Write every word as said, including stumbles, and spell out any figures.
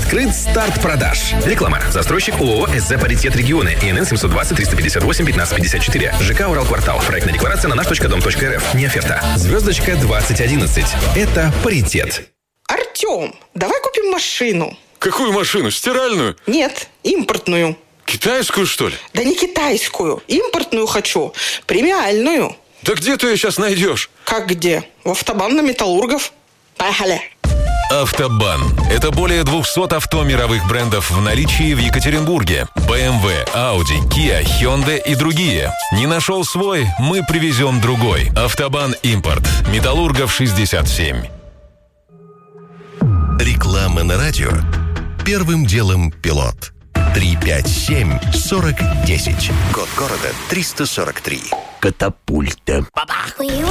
Открыт старт продаж. Реклама. Застройщик ООО «СЗ Паритет Регионы». ИНН семьсот двадцать триста пятьдесят восемь пятнадцать пятьдесят четыре. ЖК «Уралквартал». Проектная декларация на наш точка дом точка РФ. Не оферта. Звездочка двадцать одиннадцать. Это паритет. Артем, давай купим машину. Какую машину? Стиральную? Нет, импортную. Китайскую, что ли? Да не китайскую. Импортную хочу. Премиальную. Да где ты ее сейчас найдешь? Как где? В автобан на Металлургов. Поехали. Автобан. Это более двухсот авто мировых брендов в наличии в Екатеринбурге. бэ эм вэ, Audi, Kia, Hyundai и другие. Не нашел свой? Мы привезем другой. Автобан Импорт. Металлургов шестьдесят семь. Реклама на радио. Первым делом пилот. три пять семь сорок десять. Код города триста сорок три. Катапульта.